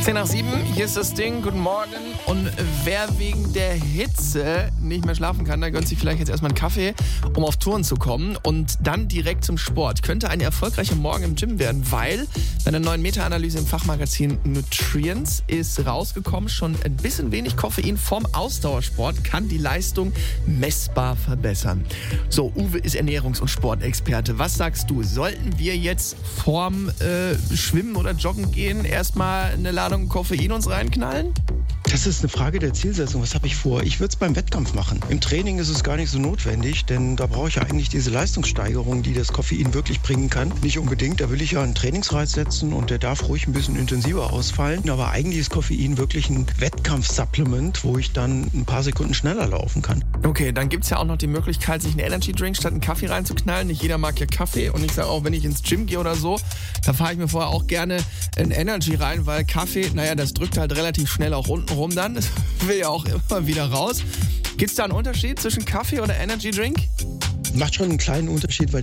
10 nach 7, hier ist das Ding, guten Morgen. Und wer wegen der Hitze nicht mehr schlafen kann, der gönnt sich vielleicht jetzt erstmal einen Kaffee, um auf Touren zu kommen und dann direkt zum Sport. Könnte eine erfolgreiche Morgen im Gym werden, weil bei einer neuen Meta-Analyse im Fachmagazin Nutrients ist rausgekommen, schon ein bisschen wenig Koffein vom Ausdauersport kann die Leistung messbar verbessern. So, Uwe ist Ernährungs- und Sportexperte. Was sagst du? Sollten wir jetzt vorm Schwimmen oder Joggen gehen erstmal eine Ladung Koffein uns reinknallen? Das ist eine Frage der Zielsetzung. Was habe ich vor? Ich würde es beim Wettkampf machen. Im Training ist es gar nicht so notwendig, denn da brauche ich ja eigentlich diese Leistungssteigerung, die das Koffein wirklich bringen kann. Nicht unbedingt, da will ich ja einen Trainingsreiz setzen und der darf ruhig ein bisschen intensiver ausfallen. Aber eigentlich ist Koffein wirklich ein Wettkampfsupplement, wo ich dann ein paar Sekunden schneller laufen kann. Okay, dann gibt es ja auch noch die Möglichkeit, sich einen Energy Drink statt einen Kaffee reinzuknallen. Nicht jeder mag ja Kaffee und ich sage auch, wenn ich ins Gym gehe oder so, da fahre ich mir vorher auch gerne einen Energy rein, weil Kaffee, naja, das drückt halt relativ schnell auch unten rum dann. Das will ja auch immer wieder raus. Gibt es da einen Unterschied zwischen Kaffee oder Energy Drink? Macht schon einen kleinen Unterschied, weil